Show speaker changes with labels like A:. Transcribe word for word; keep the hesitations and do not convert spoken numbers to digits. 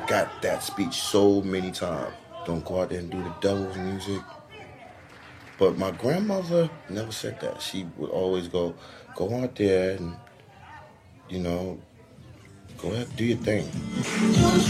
A: got that speech so many times. Don't go out there and do the devil's music. But my grandmother never said that. She would always go, go out there and, you know, go ahead, do your thing.